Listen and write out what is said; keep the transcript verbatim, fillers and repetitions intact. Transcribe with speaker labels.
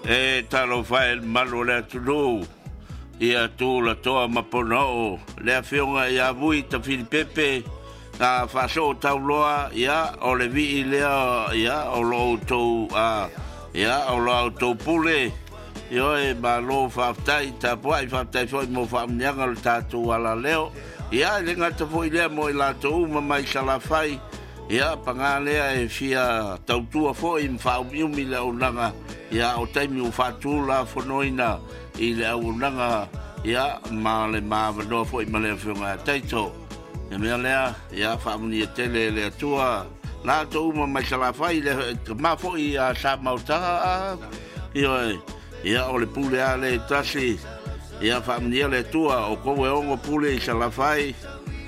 Speaker 1: e talo fai malo le tulu ia tu la toa mapono le afionga ia vui ta filipepe na faso tauloa ia o le vi lea ia o lo to a ia o lo to pule io e malo faftai ta poi faftai foi mo famnianga le tatu ala leo ia le ngata foi le mo la to ma mai sala fai ia pangalea e fia tautua foi mfa mi mi le onanga ia o taimi o fatu la fonoina i le onanga ia ma le ma no foi ma le funga taito e me lea ia famni tele le tua la to ma mai sala fai le ma foi a sa mauta ia ia o le pule ale tasi ia famni le tua o ko e ongo pule sala fai